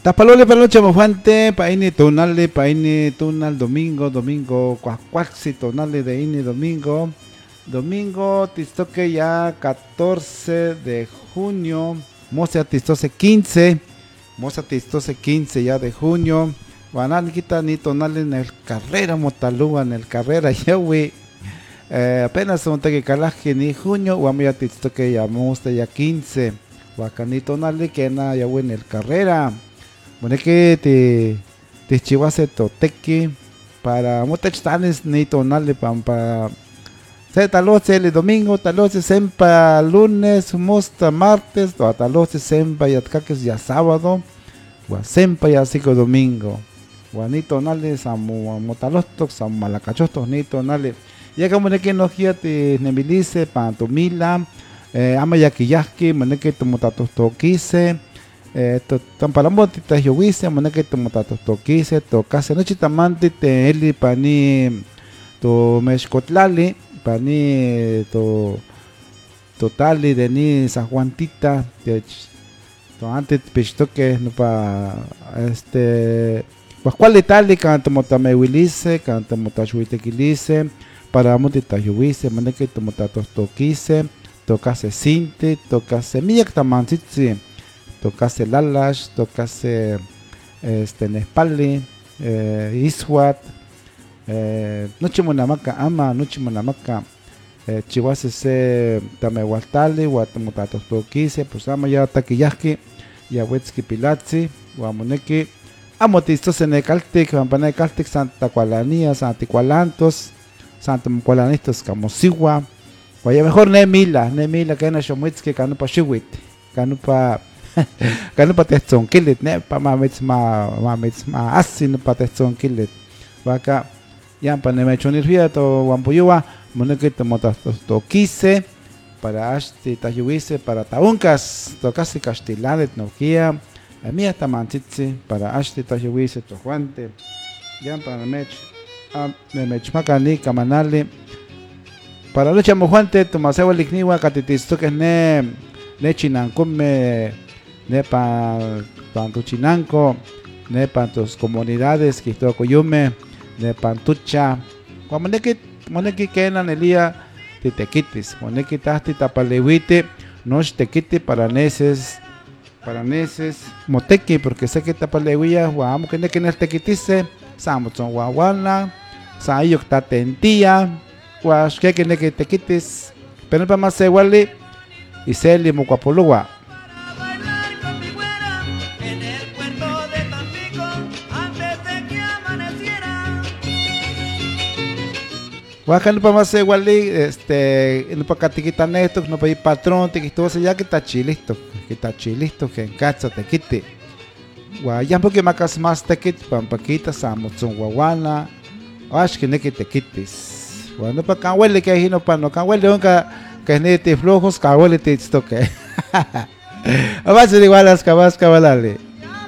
Tapalole para noche mojante, paine tonal domingo, cuacuaxi tonale de ine domingo, tistoque ya 14 de junio, moza tistose 15 ya de junio, banal quita ni tonal en el carrera motalúa en el carrera yawi, apenas son que calaje ni junio, guamaya tistoque ya moza ya 15, guacani tonal que na yawi en el carrera. Bueno, que te chihuase toteque para muchas tanes ni tonale para se taloce el domingo, taloce sempa lunes, mosta martes, taloce sempa y atcaques ya sábado, o sempa ya sigo domingo. Ni tonale samu motalostos, samu malacachostos ni tonale. Ya como de que no te nemilice pantomila, ama yaquillazque, maneque tomotatos toquise. Tampalamo tita yowise moneke tomotato toquise tocase noche tamante te eli pani to mexcotlali pani to totali de ni San Juantita to antes pisto que no pa cual itali canto motamewilice canto motachuitequilice para motita yowise moneke tomotato toquise tocase sinte tocase miyak tamantitsi tocase lalash, tocase nespali, iswat, noche monamaca ama, noche monamaca, chihuase se tamehualtali, guatamutatos toquise, pues ama ya taquillazqui, ya huetzki pilatzi, guamoneki, amotistos en el caltic, vampana de caltic, Santa Cualanía, Santa Cualantos, Santa Cualanistos, Camosigua, guaya mejor nemila, que na shomuitzki, canupa shiwit, canupa Kanupa teston kilit ne pa mamits ma asin pa teston kilit baka yan pa ne mechonirfia to wampuyua monekito motas to quise para asti tayuise para tauncas to casi castilanet nokia a mí hasta mantitsi para asti tayuise to juante yan pa me mechmacani kamanali para lucha mojuante to masewa likniwa katitisto que ne chinancume nepa pantuchinanco nepa tus comunidades que esto coyume nepa tucha moneki kenan elia titequitis moneki tasti tapalewite nos tequiti para neses moteki porque sé que tapalewia guamo que ne tequitise samotson guaguana sayok tatentía guas que ne tequitis pero para más igual y seli mucuapolua. Guacan para más igual no para catiquita neto, no para ir patrón, te quito ya que está chilisto, que en casa te quite. Guayan porque más te quite, pampaquita, samotson guaguana, ash que ne que te quites. Bueno, para cahuele que ahí no para no cahuele, nunca que nete flojos, cahuele te toque. Avance igual las cabas cabalale.